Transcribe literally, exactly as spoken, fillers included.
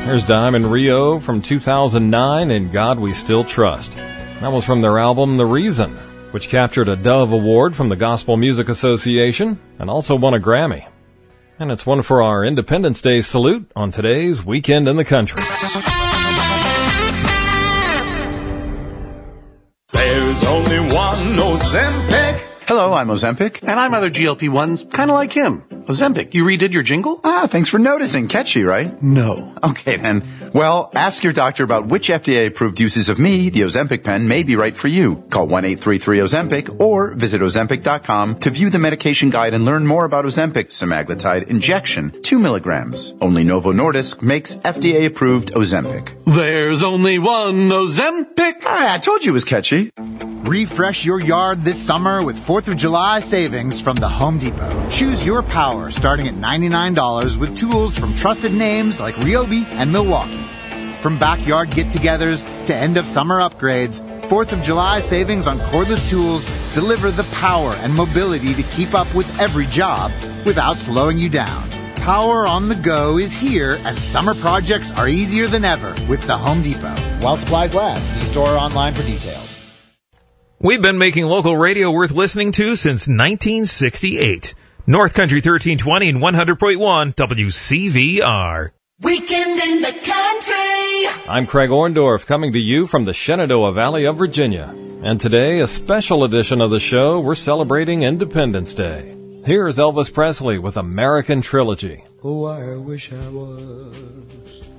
Here's Diamond Rio from two thousand nine, In God We Still Trust. That was from their album The Reason, which captured a Dove Award from the Gospel Music Association and also won a Grammy. And it's one for our Independence Day salute on today's Weekend in the Country. There's only one Ozempic. Hello, I'm Ozempic. And I'm other G L P ones, kind of like him. Ozempic, you redid your jingle? Ah, thanks for noticing. Catchy, right? No. Okay, then. Well, ask your doctor about which F D A-approved uses of me, the Ozempic pen, may be right for you. Call one eight three three Ozempic or visit Ozempic dot com to view the medication guide and learn more about Ozempic semaglutide injection, two milligrams. Only Novo Nordisk makes F D A-approved Ozempic. There's only one Ozempic. Ah, I told you it was catchy. Refresh your yard this summer with fourth of July savings from the Home Depot. Choose your power starting at ninety-nine dollars with tools from trusted names like Ryobi and Milwaukee. From backyard get-togethers to end-of-summer upgrades, fourth of July savings on cordless tools deliver the power and mobility to keep up with every job without slowing you down. Power on the go is here, and summer projects are easier than ever with the Home Depot. While supplies last, see store or online for details. We've been making local radio worth listening to since nineteen sixty-eight. North Country thirteen twenty and one hundred point one W C V R. Weekend in the Country. I'm Craig Orndorff, coming to you from the Shenandoah Valley of Virginia. And today, a special edition of the show, we're celebrating Independence Day. Here's Elvis Presley with American Trilogy. Oh, I wish I was